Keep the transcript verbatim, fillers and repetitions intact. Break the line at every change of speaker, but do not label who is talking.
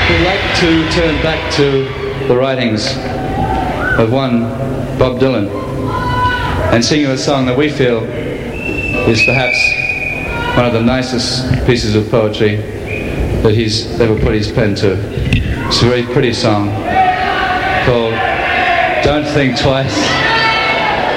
We'd like to turn back to the writings of one Bob Dylan and sing you a song that we feel is perhaps one of the nicest pieces of poetry that he's ever put his pen to. It's a very pretty song called Don't Think Twice.